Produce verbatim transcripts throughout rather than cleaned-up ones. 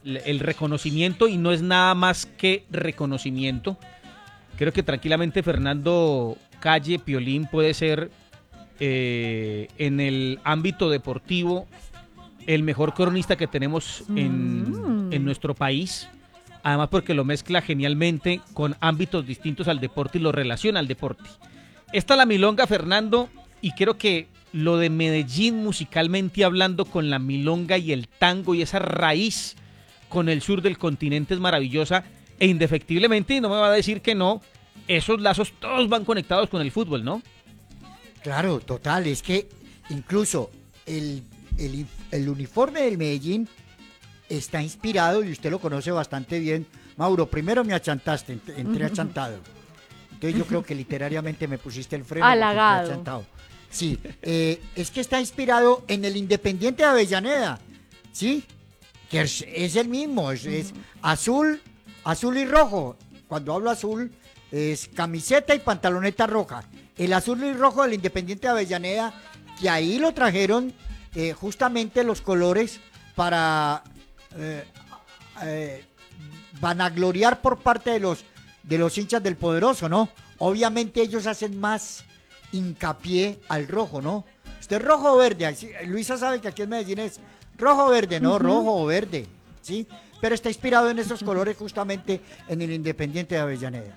el reconocimiento, y no es nada más que reconocimiento. Creo que tranquilamente Fernando Calle Piolín puede ser eh, en el ámbito deportivo el mejor cronista que tenemos en, mm. en nuestro país. Además porque lo mezcla genialmente con ámbitos distintos al deporte y lo relaciona al deporte. Esta es la milonga, Fernando, y creo que lo de Medellín musicalmente hablando, con la milonga y el tango y esa raíz con el sur del continente es maravillosa, e indefectiblemente, y no me va a decir que no, esos lazos todos van conectados con el fútbol, ¿no? Claro, total, es que incluso el, el, el uniforme del Medellín está inspirado, y usted lo conoce bastante bien, Mauro. Primero me achantaste, entré achantado. Entonces yo creo que literariamente me pusiste el freno. Halagado. Sí, eh, es que está inspirado en el Independiente de Avellaneda, ¿sí? Que es, es el mismo, es, es azul, azul y rojo. Cuando hablo azul, es camiseta y pantaloneta roja. El azul y rojo del Independiente de Avellaneda, que ahí lo trajeron eh, justamente los colores para eh, eh, vanagloriar por parte de los, de los hinchas del Poderoso, ¿no? Obviamente ellos hacen más hincapié al rojo, ¿no? Usted rojo o verde, Luisa sabe que aquí en Medellín es rojo o verde, no, uh-huh. rojo o verde, ¿sí? Pero está inspirado en esos colores justamente en el Independiente de Avellaneda.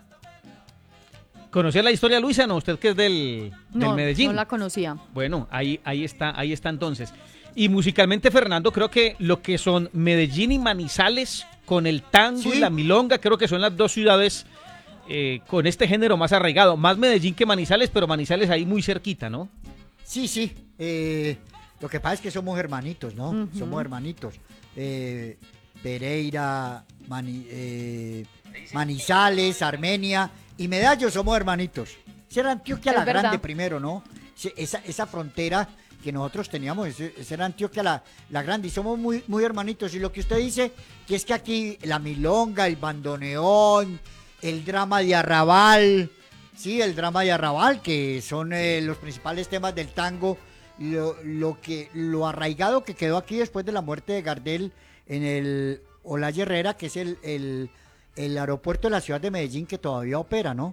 ¿Conocía la historia, Luisa? No, usted que es del, no, del Medellín. No la conocía. Bueno, ahí, ahí está, ahí está entonces. Y musicalmente, Fernando, creo que lo que son Medellín y Manizales, con el tango ¿Sí? y la milonga, creo que son las dos ciudades eh, con este género más arraigado. Más Medellín que Manizales, pero Manizales ahí muy cerquita, ¿no? Sí, sí. Eh, lo que pasa es que somos hermanitos, ¿no? Uh-huh. Somos hermanitos. Eh, Pereira, Mani, eh, Manizales, Armenia y Medallo somos hermanitos. Esa era Antioquia la verdad. Grande primero, ¿no? Esa, esa frontera que nosotros teníamos, esa era Antioquia la, la Grande, y somos muy, muy hermanitos. Y lo que usted dice, que es que aquí la milonga, el bandoneón, el drama de arrabal, sí, el drama de arrabal, que son eh, los principales temas del tango, lo, lo, que, lo arraigado que quedó aquí después de la muerte de Gardel en el Olaya Herrera, que es el, el, el aeropuerto de la ciudad de Medellín, que todavía opera, ¿no?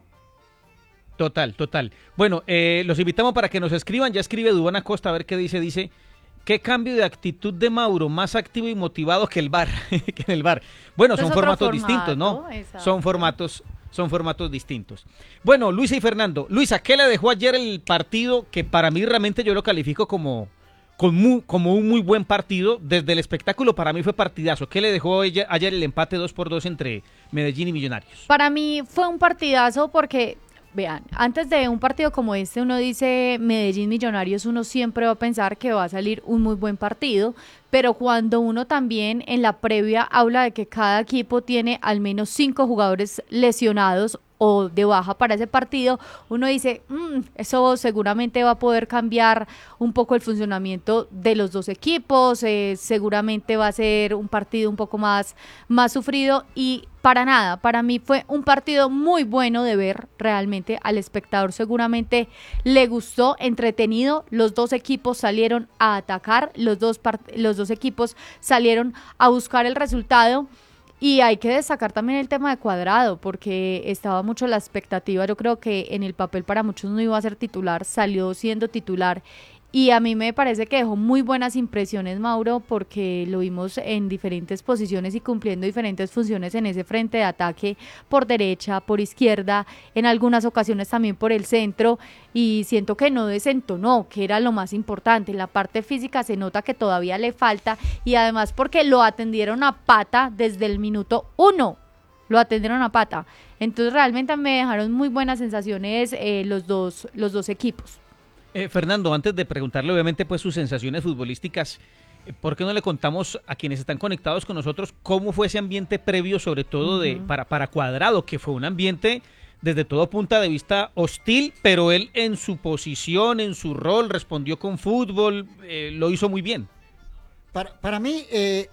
Total, total. Bueno, eh, los invitamos para que nos escriban. Ya escribe Duván Acosta, a ver qué dice. Dice, ¿qué cambio de actitud de Mauro? Más activo y motivado que el bar. que en el bar. Bueno, son formatos formato, distintos, ¿no? Exacto. Son formatos, son formatos distintos. Bueno, Luisa y Fernando. Luisa, ¿qué le dejó ayer el partido? Que para mí realmente yo lo califico como, como, como un muy buen partido. Desde el espectáculo para mí fue partidazo. ¿Qué le dejó ayer el empate dos por dos entre Medellín y Millonarios? Para mí fue un partidazo porque... Vean, antes de un partido como este, uno dice Medellín Millonarios, uno siempre va a pensar que va a salir un muy buen partido, pero cuando uno también en la previa habla de que cada equipo tiene al menos cinco jugadores lesionados o de baja para ese partido, uno dice, mmm, eso seguramente va a poder cambiar un poco el funcionamiento de los dos equipos, eh, seguramente va a ser un partido un poco más, más sufrido, y para nada, para mí fue un partido muy bueno de ver realmente. Al espectador seguramente le gustó, entretenido, los dos equipos salieron a atacar, los dos, part- los dos equipos salieron a buscar el resultado. Y hay que destacar también el tema de Cuadrado, porque estaba mucho la expectativa. Yo creo que en el papel para muchos no iba a ser titular, salió siendo titular. Y a mí me parece que dejó muy buenas impresiones, Mauro, porque lo vimos en diferentes posiciones y cumpliendo diferentes funciones en ese frente de ataque, por derecha, por izquierda, en algunas ocasiones también por el centro, y siento que no desentonó, que era lo más importante. En la parte física se nota que todavía le falta, y además porque lo atendieron a pata desde el minuto uno, lo atendieron a pata. Entonces realmente me dejaron muy buenas sensaciones eh, los dos, los dos equipos. Eh, Fernando, antes de preguntarle obviamente pues sus sensaciones futbolísticas, ¿por qué no le contamos a quienes están conectados con nosotros cómo fue ese ambiente previo, sobre todo de uh-huh. para, para Cuadrado, que fue un ambiente desde todo punto de vista hostil, pero él en su posición, en su rol, respondió con fútbol, eh, lo hizo muy bien? Para, para mí, eh,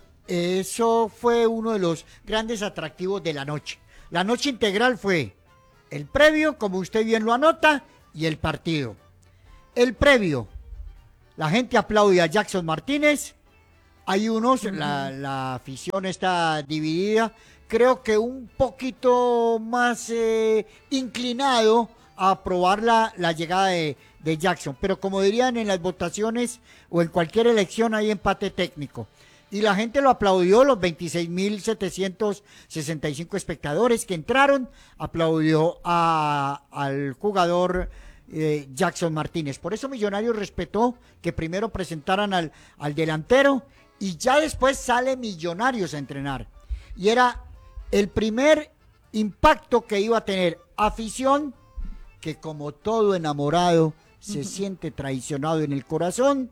eso fue uno de los grandes atractivos de la noche. La noche integral fue el previo, como usted bien lo anota, y el partido. El previo, la gente aplaude a Jackson Martínez Hay unos, uh-huh. la, la afición está dividida, creo que un poquito más eh, inclinado a aprobar la, la llegada de, de Jackson, pero como dirían en las votaciones o en cualquier elección hay empate técnico. Y la gente lo aplaudió, los veintiséis mil setecientos sesenta y cinco espectadores que entraron, aplaudió a, al jugador eh, Jackson Martínez. Por eso Millonarios respetó que primero presentaran al, al delantero y ya después sale Millonarios a entrenar. Y era el primer impacto que iba a tener afición, que como todo enamorado se uh-huh. siente traicionado en el corazón,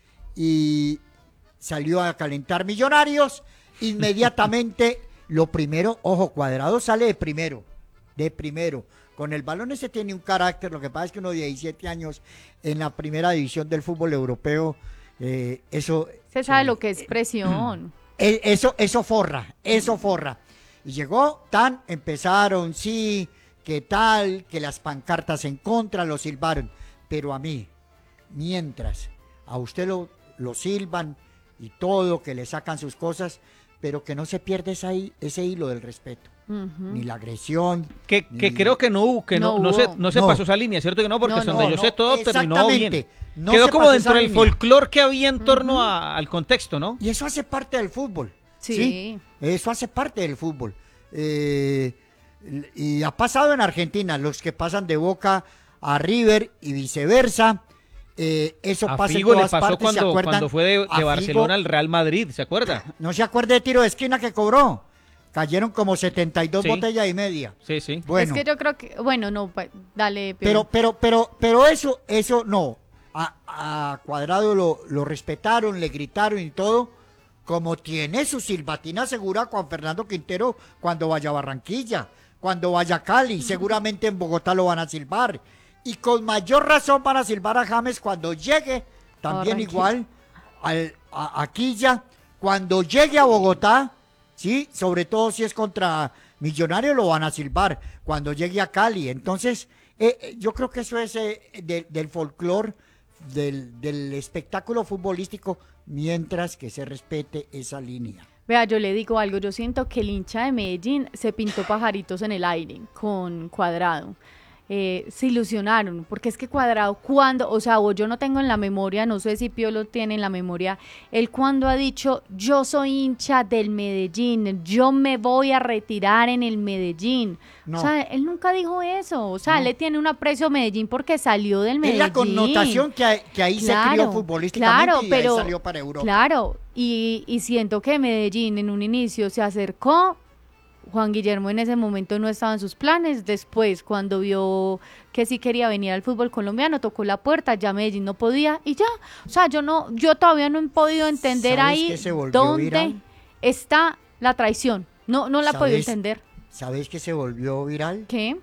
y salió a calentar Millonarios. Inmediatamente, lo primero, ojo, Cuadrado sale de primero, de primero. Con el balón ese tiene un carácter, lo que pasa es que uno de diecisiete años en la primera división del fútbol europeo, eh, eso... Se sabe eh, lo que es presión. Eh, eso, eso forra, eso forra. Y llegó, tan, empezaron, sí, que tal, que las pancartas en contra, lo silbaron. Pero a mí, mientras a usted lo, lo silban y todo, que le sacan sus cosas, pero que no se pierda esa, ese hilo del respeto. Uh-huh. Ni la agresión. Que, ni... que creo que no hubo, que no, no, no se, no se no. pasó esa línea, ¿cierto que no? Porque no, hasta donde no, yo sé todo terminó bien. No Quedó como dentro del línea. folclore que había en torno uh-huh. a, al contexto, ¿no? Y eso hace parte del fútbol. Sí. ¿sí? Eso hace parte del fútbol. Eh, y ha pasado en Argentina, los que pasan de Boca a River y viceversa. Eh, eso a pasa Figo en todas le pasó partes, cuando, cuando fue de, de Barcelona al Real Madrid, ¿se acuerda? No se acuerda de tiro de esquina que cobró. Cayeron como setenta y dos sí. botellas y media. Sí, sí. Bueno. Es que yo creo que, bueno, no, dale. Pero, pero, pero, pero eso, eso no. A, a Cuadrado lo, lo respetaron, le gritaron y todo, como tiene su silbatina segura Juan Fernando Quintero cuando vaya a Barranquilla, cuando vaya a Cali, seguramente en Bogotá lo van a silbar. Y con mayor razón van a silbar a James cuando llegue, también igual, al, a, a Quilla, cuando llegue a Bogotá, sí, sobre todo si es contra Millonarios lo van a silbar, cuando llegue a Cali. Entonces, eh, yo creo que eso es eh, de, del folclore, del, del espectáculo futbolístico, mientras que se respete esa línea. Vea, yo le digo algo, yo siento que el hincha de Medellín se pintó pajaritos en el aire con Cuadrado. Eh, se ilusionaron, porque es que Cuadrado cuando, o sea, o yo no tengo en la memoria, no sé si Pío lo tiene en la memoria, él cuando ha dicho, yo soy hincha del Medellín, yo me voy a retirar en el Medellín, no. O sea, él nunca dijo eso, o sea, no. Le tiene un aprecio a Medellín porque salió del Medellín. Es la connotación que, que ahí claro, se crió futbolísticamente claro, y pero, ahí salió para Europa. Claro, y, y siento que Medellín en un inicio se acercó. Juan Guillermo en ese momento no estaba en sus planes, después cuando vio que sí quería venir al fútbol colombiano, tocó la puerta, ya Medellín no podía y ya, o sea, yo no, yo todavía no he podido entender ahí dónde viral? Está la traición, no, no la he podido entender. ¿Sabéis que se volvió viral? ¿Qué?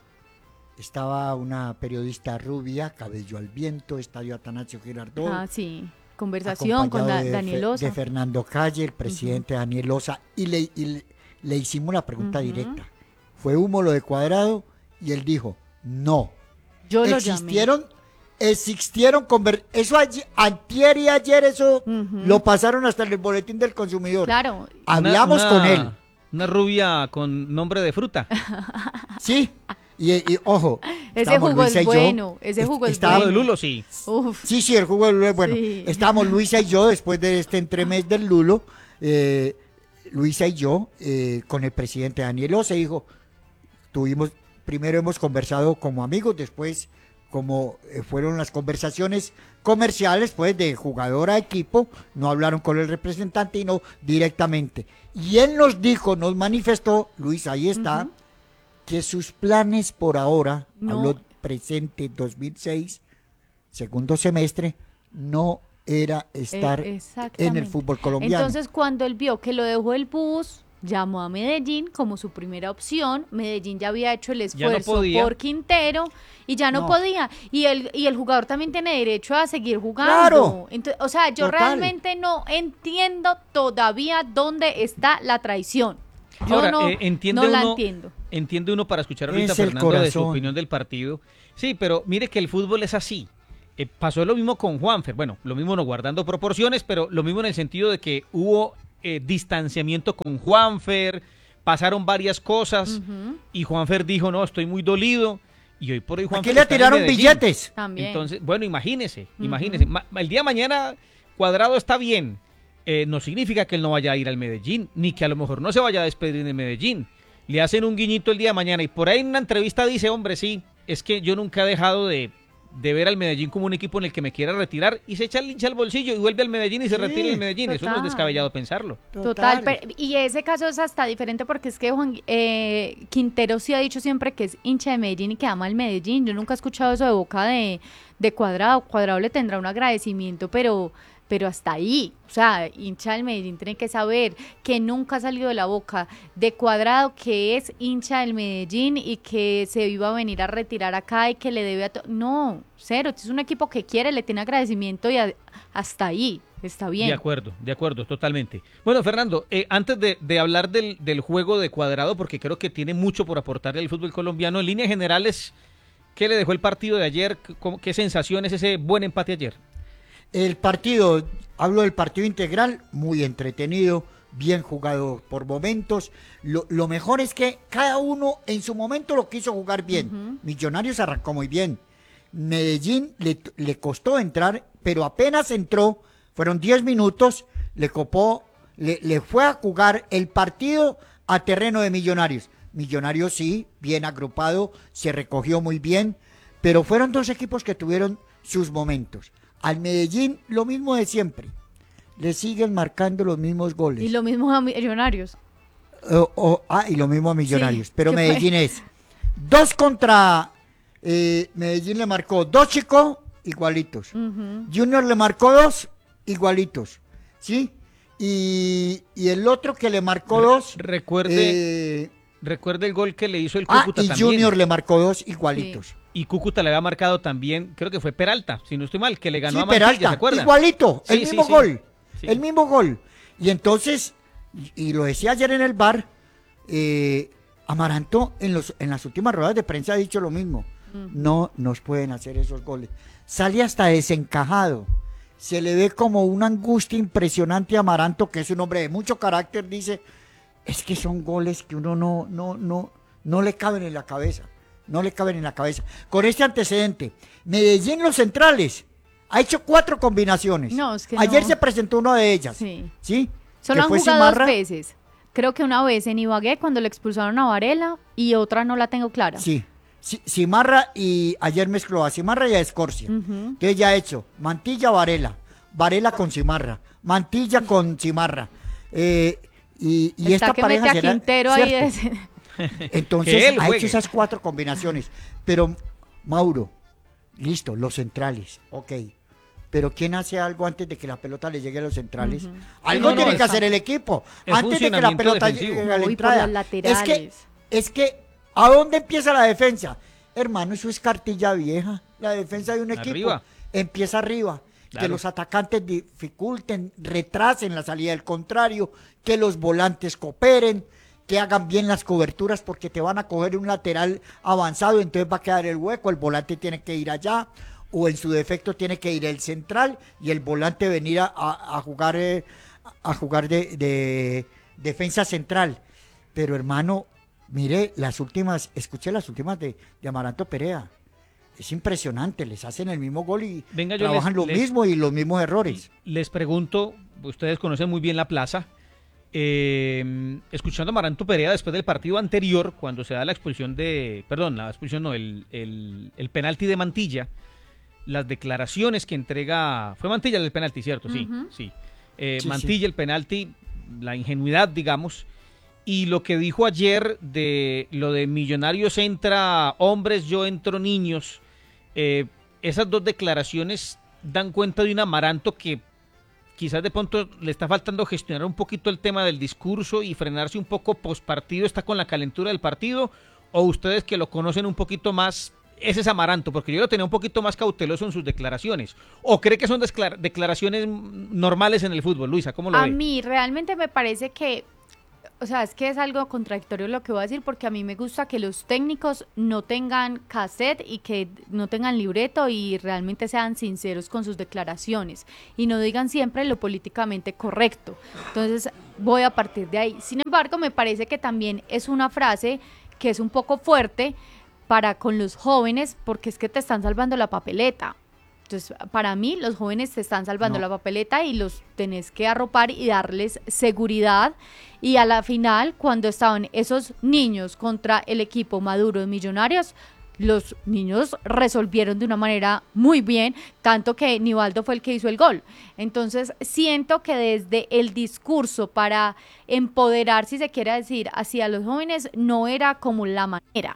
Estaba una periodista rubia, cabello al viento, estadio Atanasio Girardot. Ah, sí, conversación con da, de, Daniel Osa. De Fernando Calle, el presidente uh-huh. Daniel Osa, y le... Y le Le hicimos la pregunta uh-huh. directa. ¿Fue humo lo de Cuadrado? Y él dijo, no. Yo lo existieron, llamé. Existieron, conver- eso ayer, antier y ayer, eso uh-huh. lo pasaron hasta en el boletín del consumidor. Claro. Hablamos una, con una, él. Una rubia con nombre de fruta. Sí, y, y ojo. Ese jugo Luisa es bueno, ese jugo es bueno. bueno. de Lulo, sí. Uf. Sí, sí, el jugo de Lulo es bueno. Sí. Estábamos Luisa y yo, después de este entremés del Lulo, eh, Luisa y yo, eh, con el presidente Daniel Osa, dijo, tuvimos, primero hemos conversado como amigos, después como eh, fueron las conversaciones comerciales, pues de jugador a equipo, no hablaron con el representante y no directamente. Y él nos dijo, nos manifestó, Luis, ahí está, uh-huh. que sus planes por ahora, no. habló presente dos mil seis, segundo semestre, no era estar eh, en el fútbol colombiano. Entonces, cuando él vio que lo dejó el bus, llamó a Medellín como su primera opción. Medellín ya había hecho el esfuerzo no por Quintero y ya no, no podía. Y el, y el jugador también tiene derecho a seguir jugando. Claro. Entonces, o sea, yo Total. realmente no entiendo todavía dónde está la traición. Yo Ahora, no, eh, entiende no uno, la entiendo. Entiende uno para escuchar ahorita a Es el Fernando de su corazón. opinión del partido. Sí, pero mire que el fútbol es así. Eh, pasó lo mismo con Juanfer, bueno, lo mismo no guardando proporciones, pero lo mismo en el sentido de que hubo eh, distanciamiento con Juanfer, pasaron varias cosas uh-huh. y Juanfer dijo, no, estoy muy dolido, y hoy por hoy Juanfer aquí le tiraron billetes. También. Entonces, bueno, imagínese, uh-huh. imagínese, Ma- el día de mañana Cuadrado está bien, eh, no significa que él no vaya a ir al Medellín, ni que a lo mejor no se vaya a despedir de Medellín, le hacen un guiñito el día de mañana, y por ahí en una entrevista dice, hombre, sí, es que yo nunca he dejado de... de ver al Medellín como un equipo en el que me quiera retirar, y se echa el hincha al bolsillo y vuelve al Medellín y se sí, retira el Medellín. Total. Eso no es descabellado pensarlo. Total, pero, y ese caso es hasta diferente porque es que Juan eh, Quintero sí ha dicho siempre que es hincha de Medellín y que ama al Medellín. Yo nunca he escuchado eso de boca de, de Cuadrado. Cuadrado le tendrá un agradecimiento, pero... pero hasta ahí, o sea, hincha del Medellín tiene que saber que nunca ha salido de la boca de Cuadrado que es hincha del Medellín y que se iba a venir a retirar acá y que le debe a todo. No, cero, este es un equipo que quiere, le tiene agradecimiento y a, hasta ahí, está bien. De acuerdo, de acuerdo, totalmente. Bueno, Fernando, eh, antes de, de hablar del, del juego de Cuadrado, porque creo que tiene mucho por aportarle al fútbol colombiano, en líneas generales, ¿qué le dejó el partido de ayer? ¿Qué sensaciones ese buen empate ayer? El partido, hablo del partido integral, muy entretenido, bien jugado por momentos. Lo, lo mejor es que cada uno en su momento lo quiso jugar bien. Uh-huh. Millonarios arrancó muy bien. Medellín le, le costó entrar, pero apenas entró, fueron diez minutos, le copó, le, le fue a jugar el partido a terreno de Millonarios. Millonarios sí, bien agrupado, se recogió muy bien, pero fueron dos equipos que tuvieron sus momentos. Al Medellín, lo mismo de siempre. Le siguen marcando los mismos goles. Y lo mismo a Millonarios. Uh, oh, ah, y lo mismo a Millonarios. Sí, pero Medellín fue? Es dos contra... Eh, Medellín le marcó dos chicos igualitos. Uh-huh. Junior le marcó dos igualitos. ¿Sí? Y, y el otro que le marcó Re- dos... Recuerde... Eh, Recuerde el gol que le hizo el Cúcuta ah, y también. Junior le marcó dos igualitos. Sí. Y Cúcuta le había marcado también, creo que fue Peralta, si no estoy mal, que le ganó sí, a Mantilla, Peralta, ¿se acuerdan? Igualito, sí, el mismo sí, gol, sí. el mismo gol. Y entonces, y, y lo decía ayer en el bar, eh, Amaranto en, los, en las últimas ruedas de prensa ha dicho lo mismo. Uh-huh. No nos pueden hacer esos goles. Sale hasta desencajado. Se le ve como una angustia impresionante a Amaranto, que es un hombre de mucho carácter, dice, es que son goles que uno no, no, no, no le caben en la cabeza. No le caben en la cabeza. Con este antecedente, Medellín los centrales ha hecho cuatro combinaciones. No, es que Ayer no. se presentó una de ellas. Sí. ¿Sí? Solo han jugado Cimarra. Dos veces. Creo que una vez en Ibagué cuando le expulsaron a Varela y otra no la tengo clara. Sí. Cimarra y ayer mezcló a Cimarra y a Escorcia. Uh-huh. Que ella ha hecho Mantilla, Varela. Varela con Cimarra. Mantilla con Cimarra. Eh, y y Está esta que pareja mete a Quintero ahí de... Entonces ha hecho esas cuatro combinaciones. Pero, Mauro, listo, los centrales, ok. Pero ¿quién hace algo antes de que la pelota le llegue a los centrales? Uh-huh. Algo no, tiene no, que hacer el equipo. El antes de que la pelota defensivo. Llegue a la Uy, entrada. por las laterales. Es que, es que, ¿a dónde empieza la defensa? Hermano, eso es cartilla vieja. La defensa de un equipo arriba. Empieza arriba. Claro. Que los atacantes dificulten, retrasen la salida del contrario, que los volantes cooperen, que hagan bien las coberturas porque te van a coger un lateral avanzado, entonces va a quedar el hueco, el volante tiene que ir allá, o en su defecto tiene que ir el central y el volante venir a, a, a jugar eh, a jugar de, de defensa central. Pero hermano, mire las últimas, escuché las últimas de, de Amaranto Perea. Es impresionante, les hacen el mismo gol y Venga, trabajan les, lo les, mismo y los mismos errores. Les pregunto, ustedes conocen muy bien la plaza, eh, escuchando a Amaranto Perea después del partido anterior, cuando se da la expulsión de, perdón, la expulsión no, el, el, el penalti de Mantilla, las declaraciones que entrega, fue Mantilla el penalti, ¿cierto? Sí, uh-huh. sí. Eh, sí Mantilla sí. el penalti, la ingenuidad, digamos, y lo que dijo ayer de lo de Millonarios entra hombres, yo entro niños, eh, esas dos declaraciones dan cuenta de un Amaranto que quizás de pronto le está faltando gestionar un poquito el tema del discurso y frenarse un poco post partido, está con la calentura del partido, o ustedes que lo conocen un poquito más, ese es Amaranto, porque yo lo tenía un poquito más cauteloso en sus declaraciones, o cree que son declaraciones normales en el fútbol. Luisa, ¿cómo lo A ve? mí realmente me parece que o sea, es que es algo contradictorio lo que voy a decir, porque a mí me gusta que los técnicos no tengan cassette y que no tengan libreto y realmente sean sinceros con sus declaraciones y no digan siempre lo políticamente correcto. Entonces voy a partir de ahí. Sin embargo, me parece que también es una frase que es un poco fuerte para con los jóvenes, porque es que te están salvando la papeleta. Entonces, para mí, los jóvenes te están salvando no. la papeleta y los tenés que arropar y darles seguridad. Y a la final, cuando estaban esos niños contra el equipo Maduro de Millonarios, los niños resolvieron de una manera muy bien, tanto que Nivaldo fue el que hizo el gol. Entonces, siento que desde el discurso para empoderar, si se quiere decir, hacia los jóvenes, no era como la manera.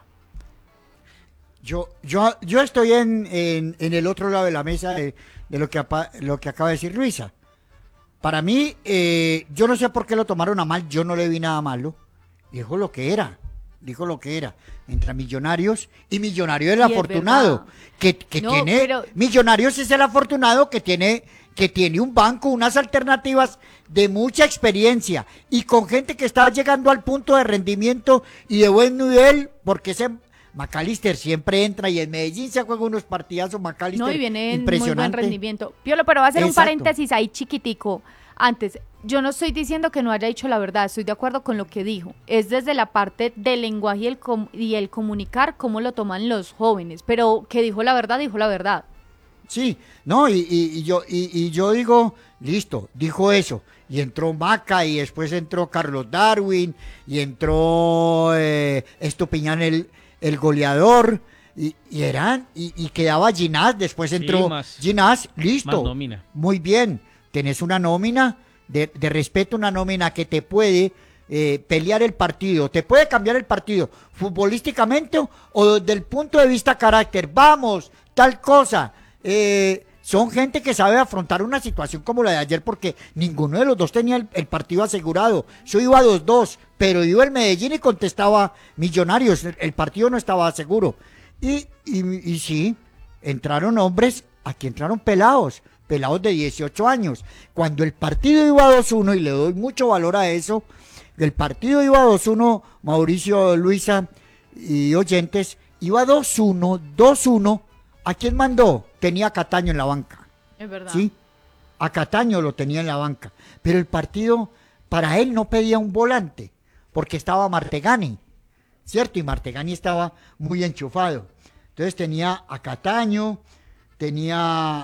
Yo, yo, yo estoy en, en, en el otro lado de la mesa de, de lo, que, lo que acaba de decir Luisa. Para mí, eh, yo no sé por qué lo tomaron a mal, yo no le vi nada malo. Dijo lo que era, dijo lo que era. Entre Millonarios y Millonarios es el afortunado. Que, que no, tiene, pero... Millonarios es el afortunado que tiene, que tiene un banco, unas alternativas de mucha experiencia y con gente que está llegando al punto de rendimiento y de buen nivel, porque ese... McAllister siempre entra y en Medellín se juega unos partidazos. McAllister, no, y viene en impresionante. Muy buen rendimiento. Piolo, pero va a hacer Exacto. un paréntesis ahí chiquitico. Antes, yo no estoy diciendo que no haya dicho la verdad, estoy de acuerdo con lo que dijo. Es desde la parte del lenguaje y el, com y el comunicar, cómo lo toman los jóvenes. Pero que dijo la verdad, dijo la verdad. Sí, no, y, y, y yo y, y yo digo, listo, dijo eso. Y entró Maca, y después entró Carlos Darwin, y entró eh, Estupiñán el... el goleador, y, y eran, y, y quedaba Ginás, después entró sí, más, Ginás, listo, más nómina. Muy bien, tenés una nómina de, de respeto, una nómina que te puede eh, pelear el partido, te puede cambiar el partido, futbolísticamente o, o desde el punto de vista carácter, vamos, tal cosa, eh, son gente que sabe afrontar una situación como la de ayer, porque ninguno de los dos tenía el, el partido asegurado. Yo iba dos dos, pero iba el Medellín y contestaba Millonarios. El, el partido no estaba seguro. Y, y, y sí, entraron hombres, aquí entraron pelados, pelados de dieciocho años. Cuando el partido iba dos uno, y le doy mucho valor a eso, el partido iba dos uno, Mauricio, Luisa y oyentes, iba dos uno, dos uno, ¿a quién mandó? Tenía a Cataño en la banca. Es verdad. Sí, a Cataño lo tenía en la banca. Pero el partido, para él no pedía un volante, porque estaba Martegani, ¿cierto? Y Martegani estaba muy enchufado. Entonces tenía a Cataño, tenía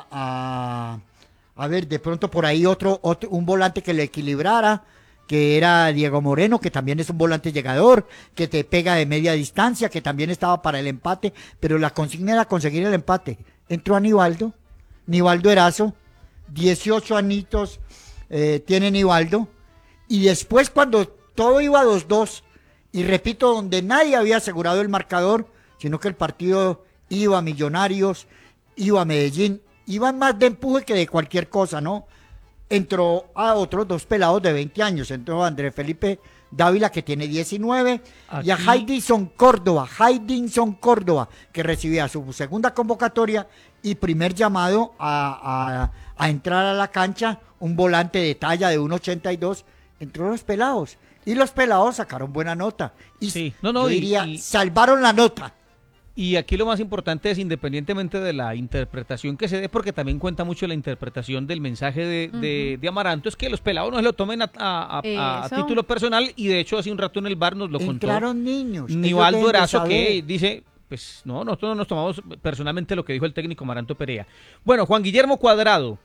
a, a ver, de pronto por ahí otro, otro, un volante que le equilibrara, que era Diego Moreno, que también es un volante llegador, que te pega de media distancia, que también estaba para el empate, pero la consigna era conseguir el empate. Entró a Nivaldo, Nivaldo Erazo, dieciocho añitos eh, tiene Nivaldo, y después cuando todo iba dos dos, y repito, donde nadie había asegurado el marcador, sino que el partido iba a Millonarios, iba a Medellín, iban más de empuje que de cualquier cosa, ¿no? Entró a otros dos pelados de veinte años, entró a Andrés Felipe Dávila, que tiene diecinueve, Aquí... y a Haydinson Córdoba, Haydinson Córdoba, que recibía su segunda convocatoria y primer llamado a, a, a entrar a la cancha, un volante de talla de uno ochenta y dos, entró los pelados, y los pelados sacaron buena nota, y sí. no, no, yo y, diría, y... salvaron la nota. Y aquí lo más importante es, independientemente de la interpretación que se dé, porque también cuenta mucho la interpretación del mensaje de, uh-huh. de, de Amaranto, es que los pelados no se lo tomen a, a, a, a título personal, y de hecho hace un rato en el bar nos lo contó. Entraron niños. Nivaldo Erazo, que dice, pues no, nosotros no nos tomamos personalmente lo que dijo el técnico Amaranto Perea. Bueno, Juan Guillermo Cuadrado,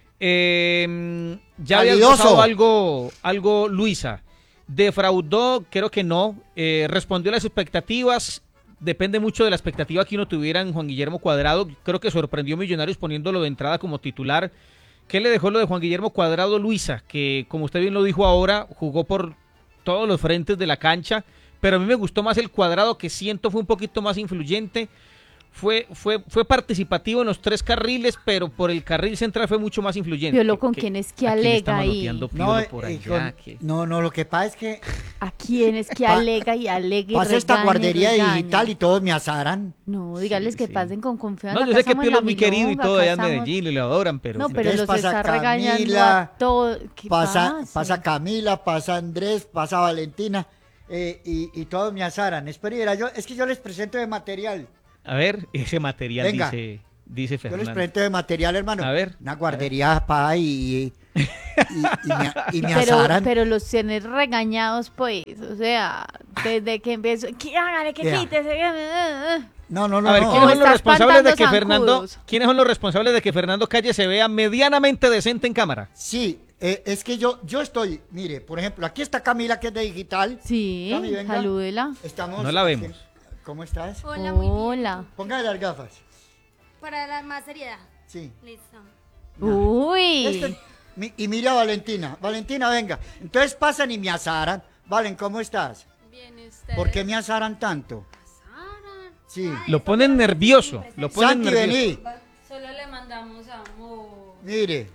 eh, ya había pasado algo, algo Luisa, defraudó, creo que no, eh, respondió a las expectativas. Depende mucho de la expectativa que uno tuviera en Juan Guillermo Cuadrado. Creo que sorprendió a Millonarios poniéndolo de entrada como titular. ¿Qué le dejó lo de Juan Guillermo Cuadrado, Luisa? Que, como usted bien lo dijo ahora, jugó por todos los frentes de la cancha, pero a mí me gustó más el Cuadrado, que siento fue un poquito más influyente. Fue, fue, fue participativo en los tres carriles, pero por el carril central fue mucho más influyente. Piolo, ¿con quién es que alega ahí? No, por allá, con, que... no, no, lo que pasa es que ¿A quién es que Pa- alega y alega y Pasa esta regaña y guardería regaña? digital y todos me asaran. No, dígales Sí, que sí. pasen con confianza. No, yo acá sé que estamos en Pilo la es muy querido y milonga, todo acá allá en estamos- Medellín y lo adoran, pero... No, pero Entonces los pasa está regañando Camila, a todos. ¿Qué Pasa, pasa? pasa Camila, pasa Andrés, pasa Valentina eh, y, y todos me asaran. Espera, verá, yo, es que yo les presento de material. A ver, ese material Venga. dice, dice Yo les Fernando. presento de material, hermano. A ver, Una guardería pa y, y, y, y me, y me Pero, asaran. pero los tienes regañados, pues. O sea, desde que empezó. Que hágale, que Vea. quítese. que- No, no, no. a ver, no. ¿quiénes O son los está responsables de que espantando Fernando, zancudos. quiénes son los responsables de que Fernando Calle se vea medianamente decente en cámara? Sí, eh, es que yo, yo estoy, mire, por ejemplo, aquí está Camila, que es de digital. Sí, Cami, venga. salúdela. Estamos. No la vemos. ¿Cómo estás? Hola, muy bien. Hola. Póngale las gafas. Para la más seriedad. Sí. Listo. Uy. Este- mi- y mira a Valentina. Valentina, venga. Entonces pasan y me asaran. Valen, ¿cómo estás? Bien, ustedes. ¿Por qué me asaran tanto? Pasaron. Sí. Lo ponen nervioso, lo ponen Santi, nervioso. vení. Solo le mandamos amor. Mire.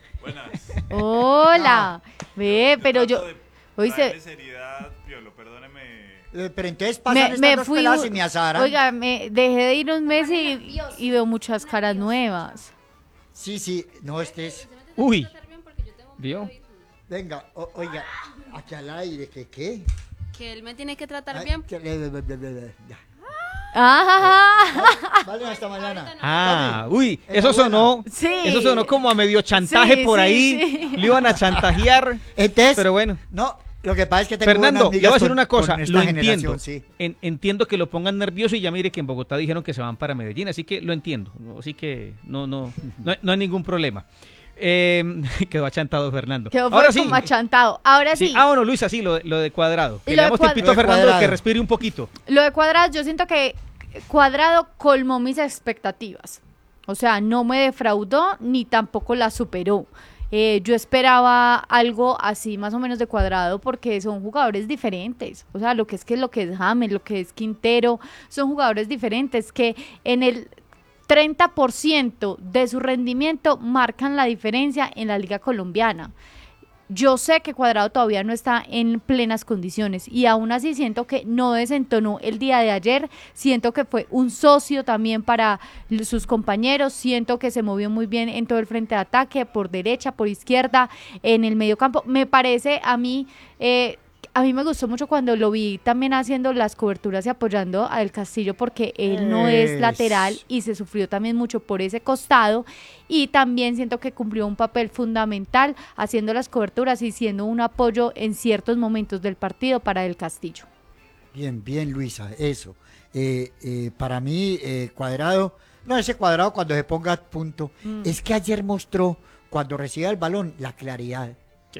Hola. Ve, pero yo. Hoy Oíste, seriedad, Piolo, perdóneme. eh, Pero entonces pasan me, estas me dos fui. peladas y me asaran. Oiga, me dejé de ir un mes y, y veo muchas caras nuevas. Sí, sí. No, este es. Uy, Tratar bien porque yo tengo un ¿vio? poco de hijo. Venga, o- oiga. Aquí al aire, ¿qué qué? Que él me tiene que tratar Ay, bien. que- le- le- le- le- le- ya. Ah, Vale, hasta mañana. ah, Vale. uy, En la eso buena. sonó, Sí. eso sonó como a medio chantaje Sí, por sí, ahí, sí. le iban a chantajear, Entonces. pero bueno. No, lo que pasa es que tengo Fernando, buenas le amigas voy a decir con- una cosa, con esta lo generación, entiendo, sí. En- entiendo que lo pongan nervioso y ya mire que en Bogotá dijeron que se van para Medellín, así que lo entiendo, ¿no? Así que no, no, no, hay- no hay ningún problema. Eh, quedó achantado Fernando. quedó Ahora fue sí, como achantado. Ahora sí, sí. Ah, bueno, Luisa, sí, lo, lo de Cuadrado. Y Que lo le de damos Cuad- tiempito a Lo de Fernando de que Cuadrado. respire un poquito. lo de Cuadrado, yo siento que Cuadrado colmó mis expectativas. O sea, no me defraudó ni tampoco la superó. Eh, yo esperaba algo así más o menos de Cuadrado porque son jugadores diferentes. O sea, lo que es que lo que es James, lo que es Quintero, son jugadores diferentes que en el treinta por ciento de su rendimiento marcan la diferencia en la liga colombiana. Yo sé que Cuadrado todavía no está en plenas condiciones y aún así siento que no desentonó el día de ayer, siento que fue un socio también para l- sus compañeros, siento que se movió muy bien en todo el frente de ataque, por derecha, por izquierda, en el medio campo. Me parece a mí, eh, a mí me gustó mucho cuando lo vi también haciendo las coberturas y apoyando a El Castillo porque él no es Es. lateral y se sufrió también mucho por ese costado y también siento que cumplió un papel fundamental haciendo las coberturas y siendo un apoyo en ciertos momentos del partido para El Castillo. Bien, bien, Luisa, eso. Eh, eh, para mí, eh, Cuadrado, no, ese Cuadrado cuando se ponga a punto, Mm. es que ayer mostró, cuando recibe el balón, la claridad,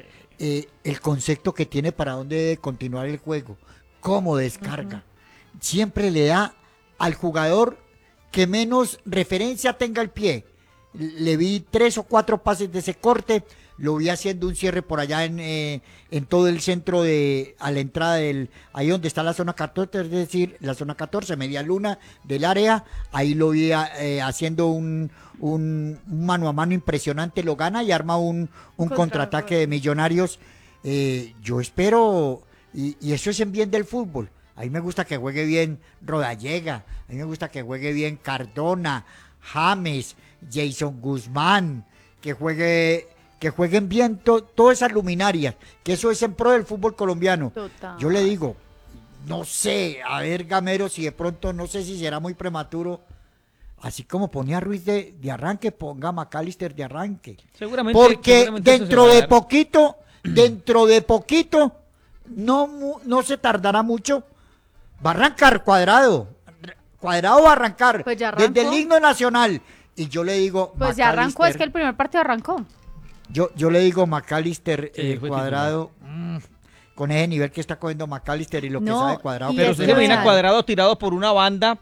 eh, el concepto que tiene para dónde debe continuar el juego, cómo descarga. Siempre le da al jugador que menos referencia tenga el pie. Le vi tres o cuatro pases de ese corte, lo vi haciendo un cierre por allá en, eh, en todo el centro de, a la entrada del, ahí donde está la zona catorce, es decir, la zona catorce, media luna del área, ahí lo vi eh, haciendo un, un, un mano a mano impresionante, lo gana y arma un, un Contra- contraataque de Millonarios. Eh, yo espero, y, y eso es en bien del fútbol. A mí me gusta que juegue bien Rodallega, a mí me gusta que juegue bien Cardona, James, Jason Guzmán, que juegue, que jueguen bien to- todas esas luminarias, que eso es en pro del fútbol colombiano. Total. Yo le digo, no sé, a ver Gamero, si de pronto, no sé si será muy prematuro, así como ponía a Ruiz de, de arranque, ponga a McAllister de arranque. Seguramente. Porque seguramente eso se dentro va a de dar. poquito, dentro de poquito, no, mu- no se tardará mucho, va a arrancar Cuadrado. Cuadrado va a arrancar Pues ya arrancó. desde el himno nacional. Y yo le digo, Pues ya arrancó, es McAllister, que el primer partido arrancó. yo, yo le digo McAllister, Sí, eh, fue Cuadrado, mm, con ese nivel que está cogiendo McAllister y lo que No, sabe Cuadrado. y Pero es usted pero se real. imagina Cuadrado tirado por una banda